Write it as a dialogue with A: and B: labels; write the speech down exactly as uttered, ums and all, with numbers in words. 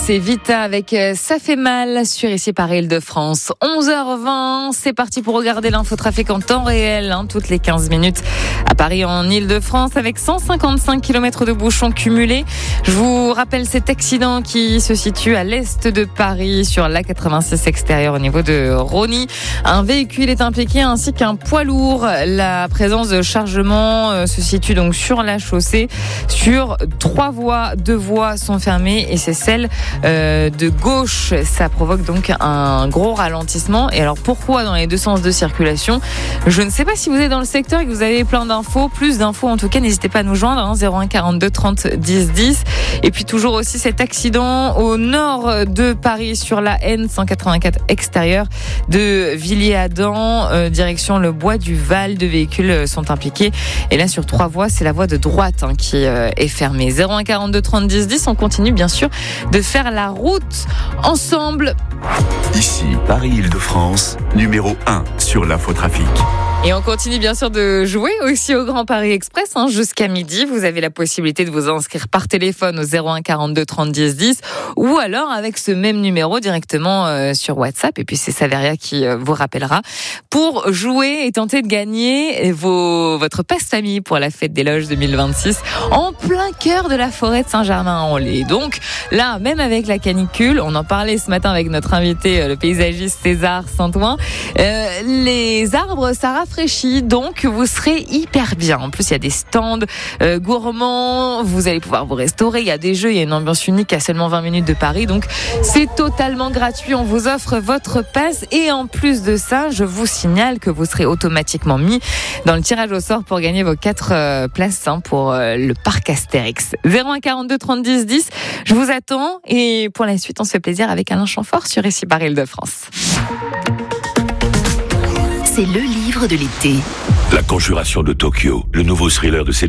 A: c'est Vita avec Ça fait mal sur ici par Île-de-France. onze heures vingt, c'est parti pour regarder l'infotrafic en temps réel, hein, toutes les quinze minutes à Paris en Île-de-France avec cent cinquante-cinq kilomètres de bouchons cumulés. Je vous rappelle cet accident qui se situe à l'est de Paris sur l'A quatre-vingt-six extérieur au niveau de Rosny. Un véhicule est impliqué ainsi qu'un poids lourd. La présence de chargement se situe donc sur la chaussée. Sur trois voies, deux voies sont fermées et c'est celle euh, de gauche. Ça provoque donc un gros ralentissement. Et alors pourquoi dans les deux sens de circulation ? Je ne sais pas si vous êtes dans le secteur et que vous avez plein d'infos, plus d'infos en tout cas, n'hésitez pas à nous joindre, hein, zéro un quarante-deux trente dix dix. Et puis toujours aussi cet accident au nord de Paris sur la N cent quatre-vingt-quatre extérieure de Villiers-Adam, euh, direction le Bois du Val. Deux véhicules sont impliqués et là sur trois voies, c'est la voie de droite hein, qui euh, est fermée. zéro un quarante-deux trente dix dix, on continue bien sûr de faire la route ensemble.
B: Ici, Paris-Île-de-France, numéro un sur l'infotrafic.
A: Et on continue bien sûr de jouer aussi au Grand Paris Express hein, jusqu'à midi. Vous avez la possibilité de vous inscrire par téléphone au zéro un quarante-deux trente dix dix ou alors avec ce même numéro directement euh, sur WhatsApp. Et puis c'est Saveria qui euh, vous rappellera pour jouer et tenter de gagner vos, votre passe-famille pour la fête des Loges deux mille vingt-six en plein cœur de la forêt de Saint-Germain-en-Laye. Donc là, même avec la canicule, on en parlait ce matin avec notre invité, le paysagiste César Saint-Ouen, euh, les arbres, ça rafraîchit, donc vous serez hyper bien. En plus, il y a des stands euh, gourmands, vous allez pouvoir vous restaurer, il y a des jeux, il y a une ambiance unique à seulement vingt minutes de Paris, donc c'est totalement gratuit. On vous offre votre passe et en plus de ça, je vous signale que vous serez automatiquement mis dans le tirage au sort pour gagner vos quatre euh, places hein, pour euh, le parc Astérix. zéro un quarante-deux trente dix dix, je vous attends et pour la suite, on se fait plaisir avec Alain Chamfort sur ici par Île-de-France.
C: C'est le livre de l'été.
B: La Conjuration de Tokyo, le nouveau thriller de